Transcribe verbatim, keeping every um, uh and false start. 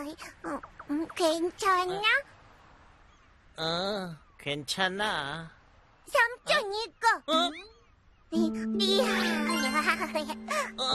어, 음, 괜찮아? 어, 괜찮아. 삼촌 이거. 어? 리, 리아. 어,